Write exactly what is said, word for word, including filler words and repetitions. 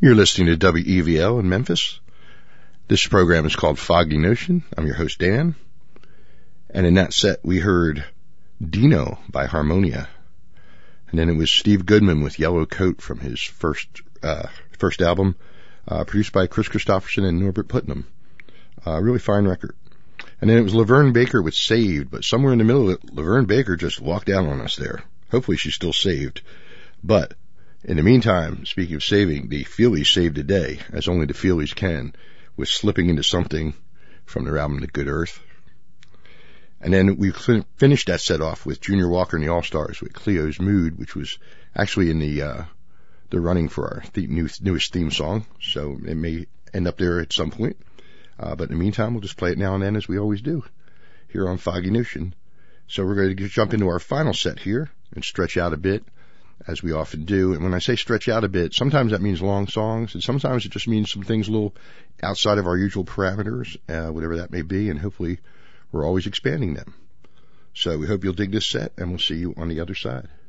You're listening to W E V L in Memphis. This program is called Foggy Notion. I'm your host, Dan. And in that set, we heard Dino by Harmonia. And then it was Steve Goodman with Yellow Coat from his first uh, first album, uh, produced by Chris Christopherson and Norbert Putnam. A uh, really fine record. And then it was Laverne Baker with Saved, but somewhere in the middle of it, Laverne Baker just walked out on us there. Hopefully she's still saved. But in the meantime, speaking of saving, the Feelies saved the day, as only the Feelies can, with Slipping Into Something from their album The Good Earth. And then we finished that set off with Junior Walker and the All-Stars with Cleo's Mood, which was actually in the uh, the running for our th- new, newest theme song, so it may end up there at some point. Uh, but in the meantime, we'll just play it now and then, as we always do, here on Foggy Notion. So we're going to jump into our final set here and stretch out a bit, as we often do. And when I say stretch out a bit, sometimes that means long songs, and sometimes it just means some things a little outside of our usual parameters, uh, whatever that may be, and hopefully we're always expanding them. So we hope you'll dig this set, and we'll see you on the other side.